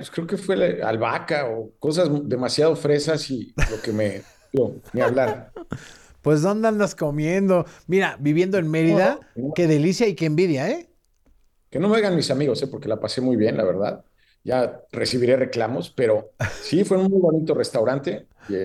pues creo que fue la albahaca o cosas demasiado fresas y lo que ni hablar. Pues ¿dónde andas comiendo? Mira, viviendo en No, Mérida, no, qué delicia y qué envidia, ¿eh? que no me hagan mis amigos, porque la pasé muy bien, la verdad. Ya recibiré reclamos, pero sí, fue un muy bonito restaurante y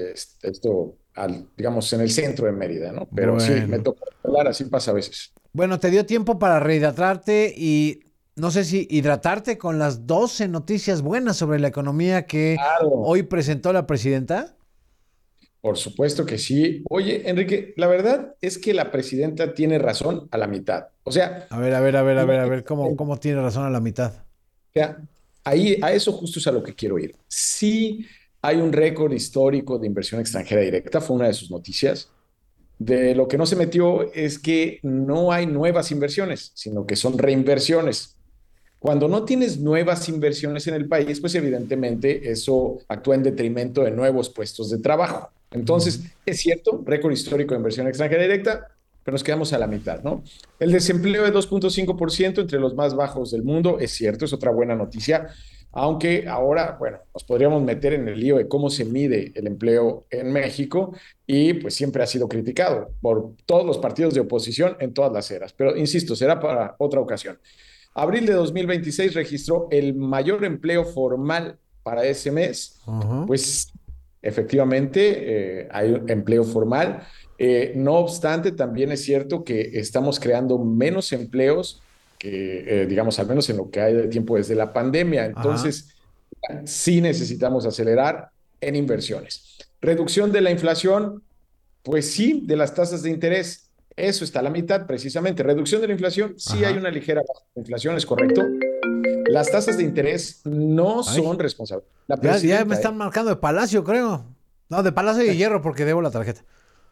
digamos, en el centro de Mérida, ¿no? Pero sí, me Bueno. tocó hablar, así pasa a veces. Bueno, te dio tiempo para rehidratarte y no sé si hidratarte con las 12 noticias buenas sobre la economía que Claro, hoy presentó la presidenta. por supuesto que sí. Oye, Enrique, la verdad es que la presidenta tiene razón a la mitad. O sea, A ver, a ver, a ver, a no ver, a hay ver, ¿cómo tiene razón a la mitad? sea, ahí, a eso justo es a lo que quiero ir. Sí hay un récord histórico de inversión extranjera directa, fue una de sus noticias. De lo que no se metió es que no hay nuevas inversiones, sino que son reinversiones. Cuando no tienes nuevas inversiones en el país, pues evidentemente eso actúa en detrimento de nuevos puestos de trabajo. Entonces, Ujú. es cierto, récord histórico de inversión extranjera directa, pero nos quedamos a la mitad, ¿no? El desempleo de 2,5% entre los más bajos del mundo, es cierto, es otra buena noticia, aunque ahora, bueno, nos podríamos meter en el lío de cómo se mide el empleo en México y pues siempre ha sido criticado por todos los partidos de oposición en todas las eras, pero insisto, será para otra ocasión. Abril de 2026 registró el mayor empleo formal para ese mes. Ujú. Pues efectivamente hay un empleo formal. No obstante, también es cierto que estamos creando menos empleos que, digamos, al menos en lo que hay de tiempo desde la pandemia. Ajá. Entonces, sí necesitamos acelerar en inversiones. Reducción de la inflación, pues sí, de las tasas de interés. Eso está a la mitad, precisamente. Reducción de la inflación, sí hay Ajá. una ligera baja de inflación, es correcto. Las tasas de interés no Ay, son responsables. La ya me presidenta, están marcando de Palacio, creo. No, de Palacio de Hierro porque debo la tarjeta.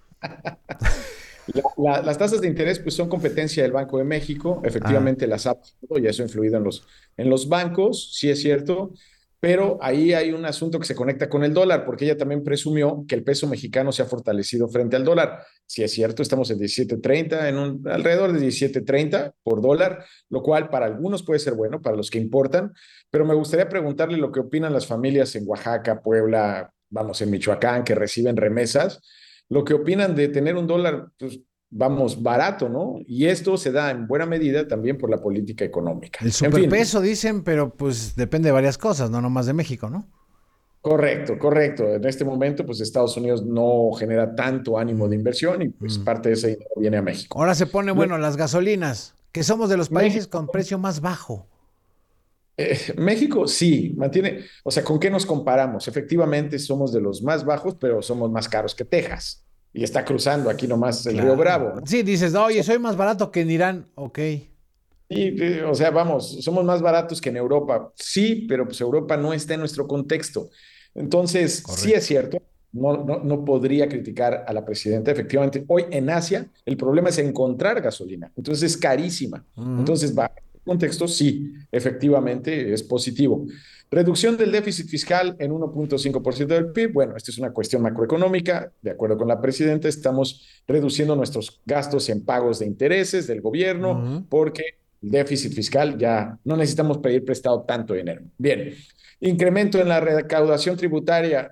las tasas de interés pues son competencia del Banco de México, Ah, efectivamente las ha bajado y eso ha influido en los bancos, sí es cierto, pero ahí hay un asunto que se conecta con el dólar, porque ella también presumió que el peso mexicano se ha fortalecido frente al dólar. Sí es cierto, estamos en 17.30, alrededor de 17.30 por dólar, lo cual para algunos puede ser bueno, para los que importan, pero me gustaría preguntarle lo que opinan las familias en Oaxaca, Puebla, vamos, en Michoacán, que reciben remesas, lo que opinan de tener un dólar, pues, vamos, barato, ¿no? Y esto se da en buena medida también por la política económica. el En fin, superpeso dicen, pero pues depende de varias cosas, no nomás de México, ¿no? correcto, correcto. En este momento, pues Estados Unidos no genera tanto ánimo de Mm, inversión y pues mm. parte de ese dinero viene a México. Ahora se pone, Luego, bueno, las gasolinas, que somos de los países México, con precio más bajo. México sí, mantiene, o sea, ¿con qué nos comparamos? Efectivamente somos de los más bajos, pero somos más caros que Texas y está cruzando aquí nomás el Río Claro. Bravo, ¿no? Sí, dices, oye, soy más barato que en Irán. Ok, Y, o sea, vamos, somos más baratos que en Europa. Sí, pero pues Europa no está en nuestro contexto. Entonces, sí es correcto. cierto, no podría criticar a la presidenta. Efectivamente, hoy en Asia el problema es encontrar gasolina. Entonces es carísima. Ujú. Entonces, va, en este contexto, sí, efectivamente es positivo. Reducción del déficit fiscal en 1,5% del PIB. Bueno, esta es una cuestión macroeconómica. De acuerdo con la presidenta, estamos reduciendo nuestros gastos en pagos de intereses del gobierno Ujú. porque el déficit fiscal ya no necesitamos pedir prestado tanto dinero. Bien, incremento en la recaudación tributaria.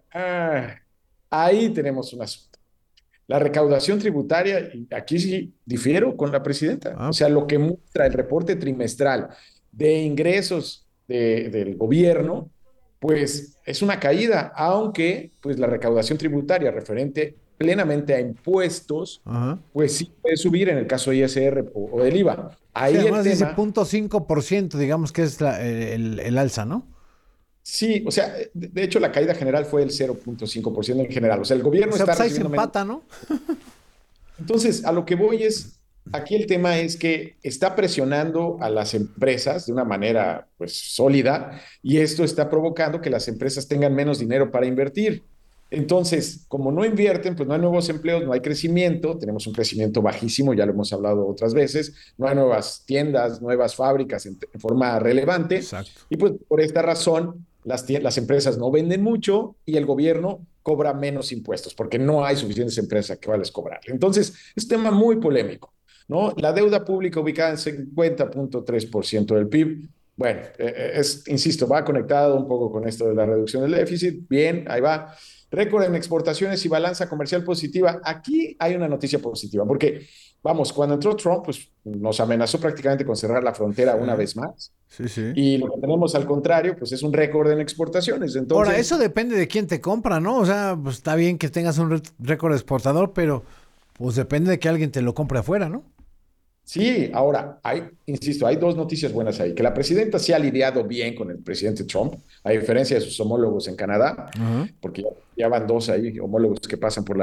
Ahí tenemos un asunto. La recaudación tributaria, y aquí sí difiero con la presidenta, o Ah, sea, lo que muestra el reporte trimestral de ingresos del gobierno, pues es una caída, aunque pues la recaudación tributaria referente plenamente a impuestos, ajá. pues sí puede subir en el caso de ISR o del IVA. Sí, Ahí el además dice tema, 0,5%, digamos que es el alza, ¿no? sí, o sea, de hecho la caída general fue el 0,5% en general, o sea, el O gobierno sea, está pues ahí se recibiendo menos. empata, ¿no? Entonces, a lo que voy es, aquí el tema es que está presionando a las empresas de una manera pues sólida y esto está provocando que las empresas tengan menos dinero para invertir. Entonces, como no invierten, pues no hay nuevos empleos, no hay crecimiento, tenemos un crecimiento bajísimo, ya lo hemos hablado otras veces, no hay nuevas tiendas, nuevas fábricas en forma relevante Exacto. y pues por esta razón las empresas no venden mucho y el gobierno cobra menos impuestos porque no hay suficientes empresas que vales cobrar. Entonces, es un tema muy polémico, ¿no? La deuda pública ubicada en 50,3% del PIB. Bueno, insisto, va conectado un poco con esto de la reducción del déficit. Bien, ahí va. Récord en exportaciones y balanza comercial positiva. Aquí hay una noticia positiva, porque, vamos, cuando entró Trump, pues nos amenazó prácticamente con cerrar la frontera Sí, una vez más. sí, sí. Y lo que tenemos al contrario, pues es un récord en exportaciones. Ahora, Entonces, eso depende de quién te compra, ¿no? O sea, pues está bien que tengas un récord exportador, pero pues depende de que alguien te lo compre afuera, ¿no? sí, ahora, insisto, hay dos noticias buenas ahí. Que la presidenta se ha lidiado bien con el presidente Trump, a diferencia de sus homólogos en Canadá, Ajá. porque ya van dos ahí, homólogos que pasan por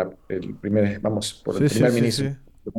por el Sí, sí, primer sí, ministro. sí.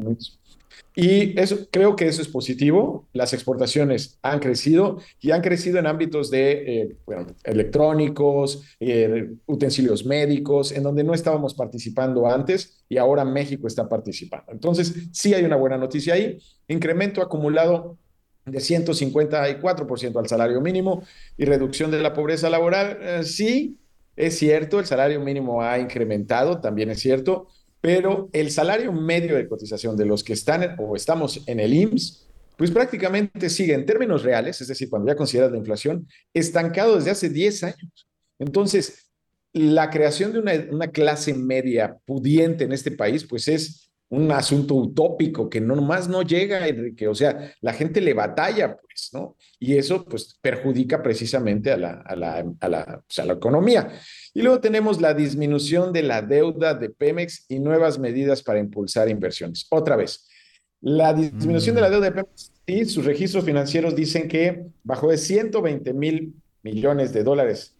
Y eso, creo que eso es positivo. Las exportaciones han crecido y han crecido en ámbitos de bueno, electrónicos, utensilios médicos, en donde no estábamos participando antes y ahora México está participando. Entonces, sí hay una buena noticia ahí. Incremento acumulado de 154% al salario mínimo y reducción de la pobreza laboral. Sí, es cierto, el salario mínimo ha incrementado, también es cierto, pero el salario medio de cotización de los que están o estamos en el IMSS, pues prácticamente sigue en términos reales, es decir, cuando ya consideras la inflación, estancado desde hace 10 años. Entonces, la creación de una clase media pudiente en este país, pues es un asunto utópico que no nomás no llega, Enrique. O sea, la gente le batalla, pues, ¿no? Y eso, pues, perjudica precisamente pues, a la economía. Y luego tenemos la disminución de la deuda de Pemex y nuevas medidas para impulsar inversiones. Otra vez, la disminución de la Mm, deuda de Pemex, sí, sus registros financieros dicen que bajó de 120,000 millones de dólares,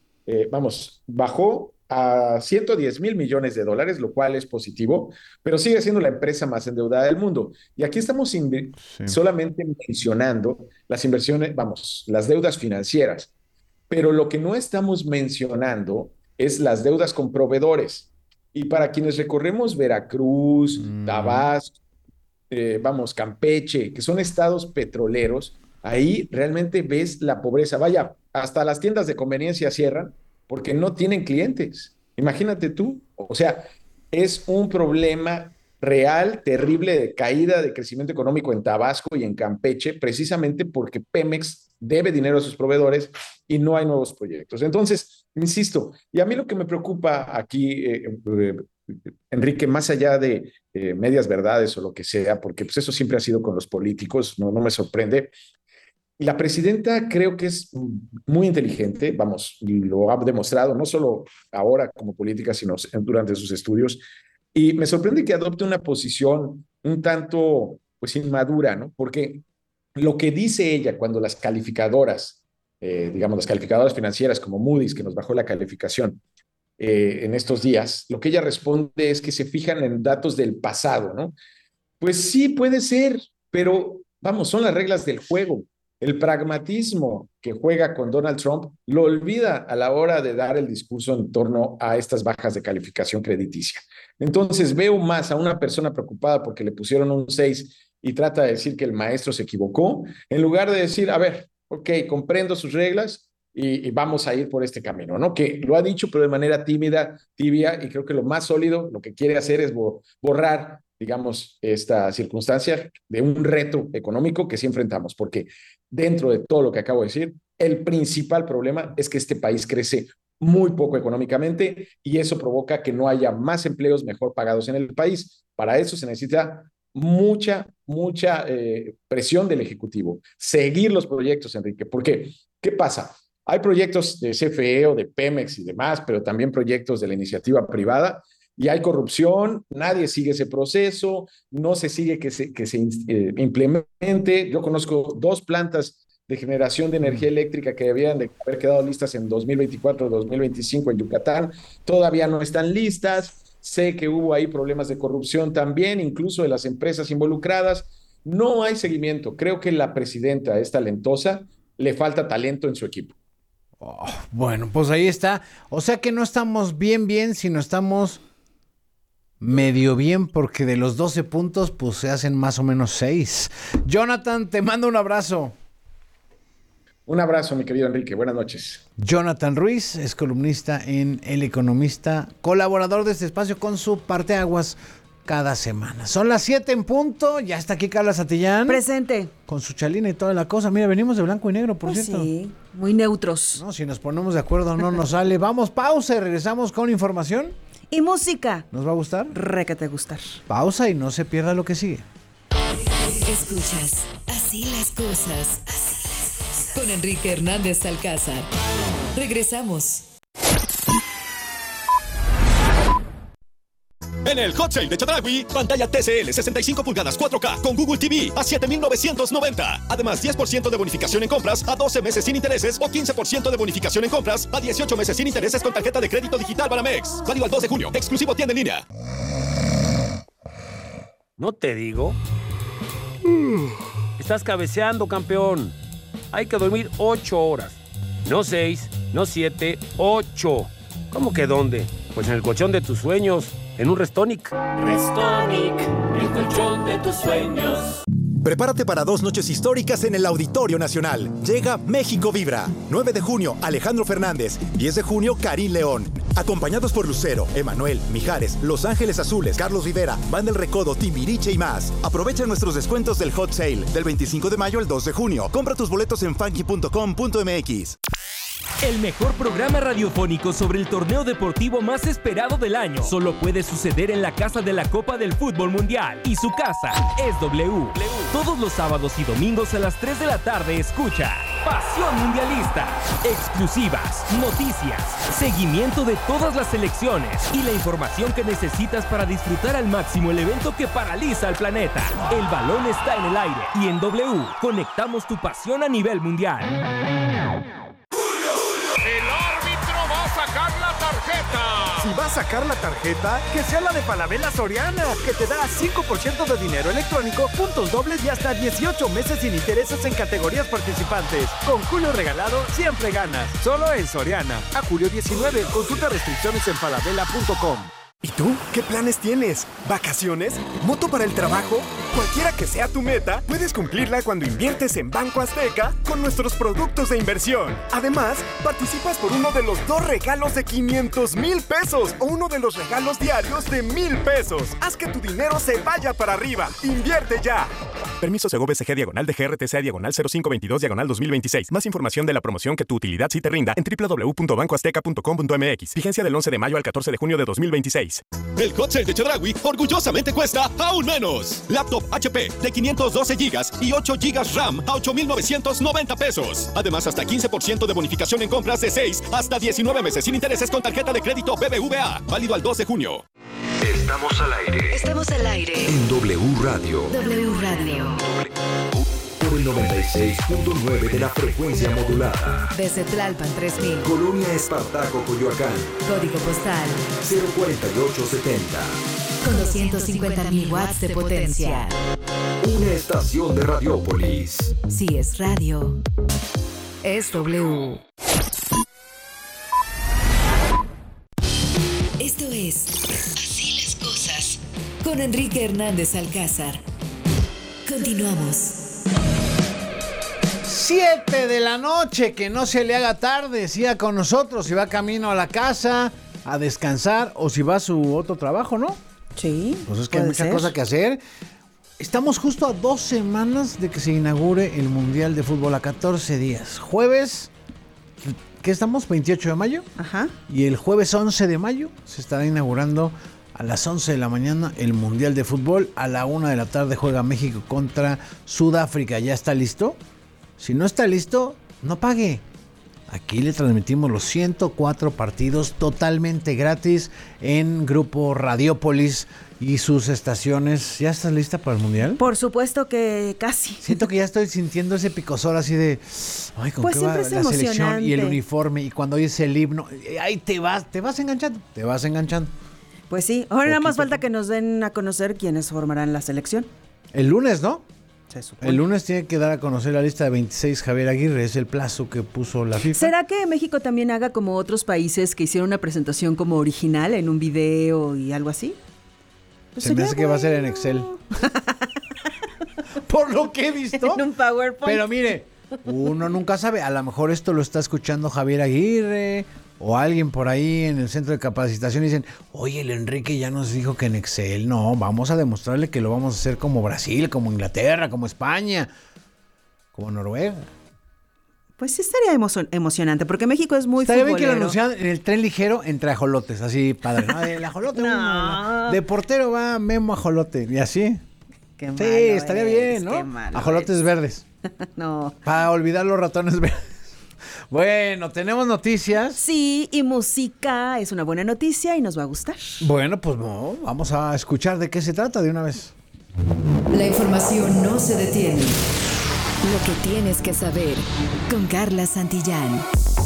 bajó a 110,000 millones de dólares, lo cual es positivo, pero sigue siendo la empresa más endeudada del mundo. Y aquí estamos sí. solamente mencionando las inversiones, las deudas financieras, pero lo que no estamos mencionando es las deudas con proveedores. Y para quienes recorremos Veracruz, Mm, Tabasco, Campeche, que son estados petroleros, ahí realmente ves la pobreza. Vaya, hasta las tiendas de conveniencia cierran porque no tienen clientes. Imagínate tú, o sea, es un problema real, terrible de caída de crecimiento económico en Tabasco y en Campeche, precisamente porque Pemex debe dinero a sus proveedores y no hay nuevos proyectos. Entonces, insisto, y a mí lo que me preocupa aquí, Enrique, más allá de medias verdades o lo que sea, porque pues eso siempre ha sido con los políticos, no me sorprende. Y la presidenta creo que es muy inteligente, vamos, lo ha demostrado no solo ahora como política, sino durante sus estudios. Y me sorprende que adopte una posición un tanto, pues, inmadura, ¿no? Porque lo que dice ella cuando las calificadoras, digamos, las calificadoras financieras como Moody's, que nos bajó la calificación, en estos días, lo que ella responde es que se fijan en datos del pasado, ¿no? Pues sí, puede ser, pero vamos, son las reglas del juego. El pragmatismo que juega con Donald Trump lo olvida a la hora de dar el discurso en torno a estas bajas de calificación crediticia. Entonces veo más a una persona preocupada porque le pusieron un 6 y trata de decir que el maestro se equivocó, en lugar de decir, a ver, ok, comprendo sus reglas y vamos a ir por este camino, ¿no? Que lo ha dicho, pero de manera tímida, tibia, y creo que lo más sólido, lo que quiere hacer es borrar, digamos, esta circunstancia de un reto económico que sí enfrentamos, porque dentro de todo lo que acabo de decir, el principal problema es que este país crece muy poco económicamente y eso provoca que no haya más empleos mejor pagados en el país. Para eso se necesita mucha presión del Ejecutivo, seguir los proyectos, Enrique. ¿Por qué? ¿Qué pasa? Hay proyectos de CFE o de Pemex y demás, pero también proyectos de la iniciativa privada y hay corrupción, nadie sigue ese proceso, no se sigue que se implemente. Yo conozco dos plantas de generación de mm. energía eléctrica que debían de haber quedado listas en 2024 o 2025 en Yucatán, todavía no están listas. Sé que hubo ahí problemas de corrupción también, incluso de las empresas involucradas. No hay seguimiento. Creo que la presidenta es talentosa, le falta talento en su equipo. Oh, bueno, pues ahí está. O sea que no estamos bien, bien, sino estamos medio bien, porque de los 12 puntos, pues se hacen más o menos 6. Jonathan, te mando un abrazo. Un abrazo, mi querido Enrique. Buenas noches. Jonathan Ruiz es columnista en El Economista, colaborador de este espacio con su parteaguas cada semana. Son las 7 en punto, ya está aquí Carla Satillán. Presente. Con su chalina y toda la cosa. Mira, venimos de blanco y negro, por cierto. Sí, muy neutros. No, si nos ponemos de acuerdo no nos sale. Vamos, pausa y regresamos con información. Y música. ¿Nos va a gustar? Re que te gustar. Pausa y no se pierda lo que sigue. Escuchas Así las cosas. Con Enrique Hernández Alcázar. Regresamos. En el Hot Sale de Chedraui, pantalla TCL 65 pulgadas 4K con Google TV a 7,990. Además, 10% de bonificación en compras a 12 meses sin intereses o 15% de bonificación en compras a 18 meses sin intereses con tarjeta de crédito digital Banamex. Válido al 2 de junio. Exclusivo tienda en línea. ¿No te digo? Estás cabeceando, campeón. Hay que dormir 8 horas. No 6, no 7, 8. ¿Cómo que dónde? Pues en el colchón de tus sueños. En un Restonic. Restonic, el colchón de tus sueños. Prepárate para 2 noches históricas en el Auditorio Nacional. Llega México Vibra. 9 de junio, Alejandro Fernández. 10 de junio, Karim León. Acompañados por Lucero, Emanuel, Mijares, Los Ángeles Azules, Carlos Rivera, Banda El Recodo, Timbiriche y más. Aprovecha nuestros descuentos del Hot Sale del 25 de mayo al 2 de junio. Compra tus boletos en funky.com.mx. El mejor programa radiofónico sobre el torneo deportivo más esperado del año solo puede suceder en la casa de la Copa del Fútbol Mundial. Y su casa es W. Todos los sábados y domingos a las 3 de la tarde escucha Pasión Mundialista. Exclusivas, noticias, seguimiento de todas las selecciones y la información que necesitas para disfrutar al máximo el evento que paraliza al planeta. El balón está en el aire y en W conectamos tu pasión a nivel mundial. Si va a sacar la tarjeta, que sea la de Falabella Soriana, que te da 5% de dinero electrónico, puntos dobles y hasta 18 meses sin intereses en categorías participantes. Con Julio Regalado, siempre ganas. Solo en Soriana. A julio 19, consulta restricciones en falabella.com. ¿Y tú? ¿Qué planes tienes? ¿Vacaciones? ¿Moto para el trabajo? Cualquiera que sea tu meta, puedes cumplirla cuando inviertes en Banco Azteca con nuestros productos de inversión. Además, participas por uno de los 2 regalos de 500,000 pesos o uno de los regalos diarios de 1,000 pesos. Haz que tu dinero se vaya para arriba. ¡Invierte ya! Permiso Segov SG /de GRTC /0522 /2026. Más información de la promoción que tu utilidad sí te rinda en www.bancoazteca.com.mx. Vigencia del 11 de mayo al 14 de junio de 2026. El Hot Sale de Chedraui orgullosamente cuesta aún menos. Laptop HP de 512 GB y 8 GB RAM a 8,990 pesos. Además, hasta 15% de bonificación en compras de 6 hasta 19 meses sin intereses con tarjeta de crédito BBVA. Válido al 2 de junio. Estamos al aire. Estamos al aire. En W Radio. W Radio. Por el 96.9 de la frecuencia modulada. Desde Tlalpan 3000. Colonia Espartaco, Coyoacán. Código postal 04870. con 250,000 watts de potencia. Una estación de Radiópolis. Si es radio, es W. Esto es Así las cosas con Enrique Hernández Alcázar. Continuamos. 7 de la noche, que no se le haga tarde. Siga con nosotros si va camino a la casa a descansar o si va a su otro trabajo, ¿no? Sí. Pues es que hay mucha cosa que hacer. Estamos justo a 2 semanas de que se inaugure el Mundial de Fútbol, a 14 días. Jueves, ¿qué estamos? 28 de mayo. Ajá. Y el jueves 11 de mayo se estará inaugurando a las 11 de la mañana el Mundial de Fútbol. A la 1 de la tarde juega México contra Sudáfrica. ¿Ya está listo? Si no está listo, no pague. Aquí le transmitimos los 104 partidos totalmente gratis en Grupo Radiópolis y sus estaciones. ¿Ya estás lista para el Mundial? Por supuesto que casi. Siento que ya estoy sintiendo ese picosor así de... Ay, ¿con pues qué va siempre es la selección emocionante. y el uniforme? Y cuando oyes el himno, ahí te vas enganchando. Pues sí, ahora nada más falta que nos den a conocer quiénes formarán la selección. El lunes, ¿no? Se supone. El lunes tiene que dar a conocer la lista de 26 Javier Aguirre, es el plazo que puso la FIFA. ¿Será que México también haga como otros países que hicieron una presentación como original en un video y algo así? Pues se me hace que va a ser en Excel. Por lo que he visto. En un PowerPoint. Pero mire, uno nunca sabe. A lo mejor esto lo está escuchando Javier Aguirre o alguien por ahí en el centro de capacitación y dicen, oye, el Enrique ya nos dijo que en Excel, no, vamos a demostrarle que lo vamos a hacer como Brasil, como Inglaterra, como España, como Noruega. Pues sí estaría emocionante, porque México es muy estaría futbolero. Bien que lo anunciaran en el tren ligero entre ajolotes, así padre. ¿No? El ajolote No. de portero va Memo Ajolote, y así. Qué malo sí, estaría bien, ¿no? Qué malo Ajolotes verdes. No. Para olvidar los ratones verdes. Bueno, tenemos noticias. Sí, y música es una buena noticia y nos va a gustar. Bueno, pues no, vamos a escuchar de qué se trata de una vez. La información no se detiene. Lo que tienes que saber con Carla Santillán.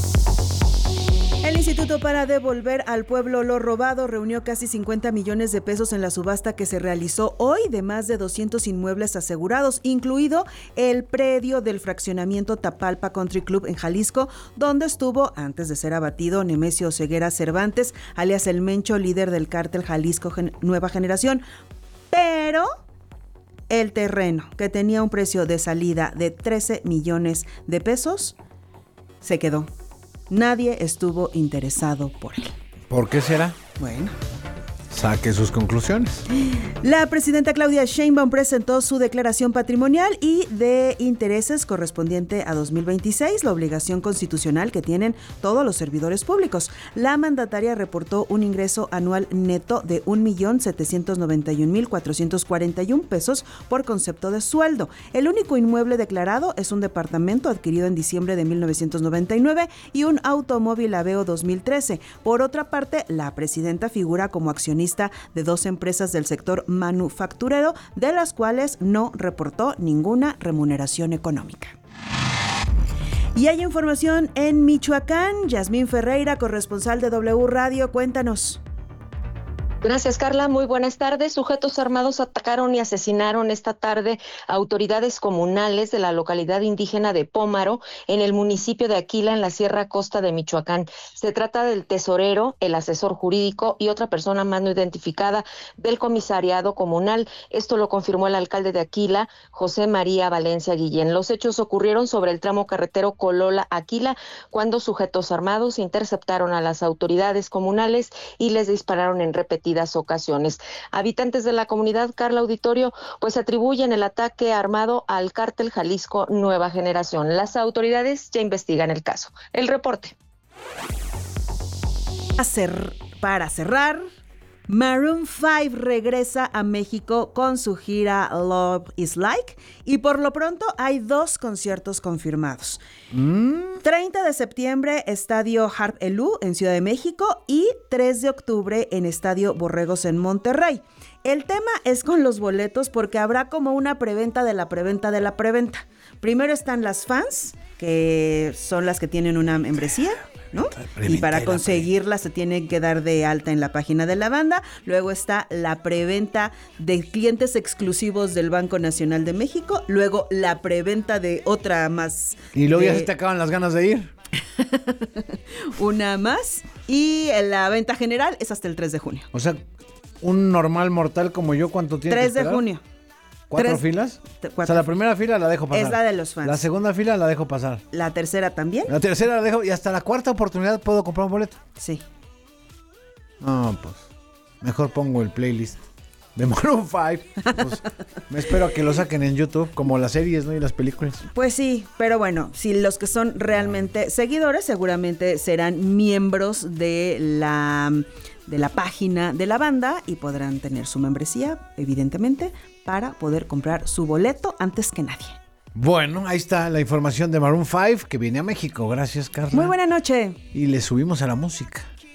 El Instituto para Devolver al Pueblo lo Robado reunió casi 50 millones de pesos en la subasta que se realizó hoy de más de 200 inmuebles asegurados, incluido el predio del fraccionamiento Tapalpa Country Club en Jalisco, donde estuvo, antes de ser abatido, Nemesio Ceguera Cervantes, alias El Mencho, líder del cártel Jalisco Nueva Generación. Pero el terreno, que tenía un precio de salida de 13 millones de pesos, se quedó. Nadie estuvo interesado por él. ¿Por qué será? Bueno. Saque sus conclusiones. La presidenta Claudia Sheinbaum presentó su declaración patrimonial y de intereses correspondiente a 2026, la obligación constitucional que tienen todos los servidores públicos. La mandataria reportó un ingreso anual neto de 1,791,441 pesos por concepto de sueldo. El único inmueble declarado es un departamento adquirido en diciembre de 1999 y un automóvil Aveo 2013. Por otra parte, la presidenta figura como accionista de 2 empresas del sector manufacturero, de las cuales no reportó ninguna remuneración económica. Y hay información en Michoacán. Yasmín Ferreira, corresponsal de W Radio, cuéntanos. Gracias, Carla. Muy buenas tardes. Sujetos armados atacaron y asesinaron esta tarde a autoridades comunales de la localidad indígena de Pómaro, en el municipio de Aquila, en la Sierra Costa de Michoacán. Se trata del tesorero, el asesor jurídico y otra persona más no identificada del comisariado comunal. Esto lo confirmó el alcalde de Aquila, José María Valencia Guillén. Los hechos ocurrieron sobre el tramo carretero Colola-Aquila, cuando sujetos armados interceptaron a las autoridades comunales y les dispararon en repetidas ocasiones. Habitantes de la comunidad, Carla Auditorio, pues atribuyen el ataque armado al cártel Jalisco Nueva Generación. Las autoridades ya investigan el caso. El reporte. Para cerrar, Maroon 5 regresa a México con su gira Love is Like y por lo pronto hay 2 conciertos confirmados. 30 de septiembre, Estadio Harp Elú en Ciudad de México y 3 de octubre en Estadio Borregos en Monterrey. El tema es con los boletos porque habrá como una preventa de la preventa de la preventa. Primero están las fans, que son las que tienen una membresía, ¿no? Y para conseguirla se tienen que dar de alta en la página de la banda. Luego está la preventa de clientes exclusivos del Banco Nacional de México. Luego la preventa de otra más. Y luego ya se te acaban las ganas de ir. Una más. Y la venta general es hasta el 3 de junio. O sea, un normal mortal como yo, ¿cuánto tiene 3 que esperar? de junio. 4 filas. 4. O sea, la primera fila la dejo pasar. Es la de los fans. La segunda fila la dejo pasar. La tercera también. La tercera la dejo y hasta la cuarta oportunidad puedo comprar un boleto. Sí. No, pues mejor pongo el playlist de Maroon 5. Pues, me espero a que lo saquen en YouTube, como las series, ¿no? Y las películas. Pues sí, pero bueno, si los que son realmente seguidores seguramente serán miembros de la página de la banda y podrán tener su membresía, evidentemente, para poder comprar su boleto antes que nadie. Bueno, ahí está la información de Maroon 5 que viene a México. Gracias, Carla. Muy buena noche. Y le subimos a la música.